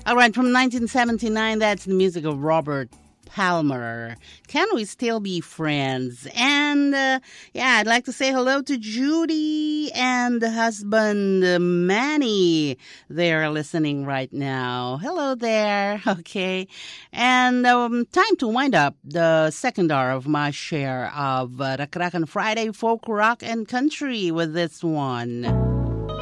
All right, from 1979, that's the music of Robert Palmer. Can we still be friends? And I'd like to say hello to Judy and the husband Manny. They're listening right now. Hello there. Okay. And time to wind up the second hour of my share of Rakrakan Friday folk rock and country with this one.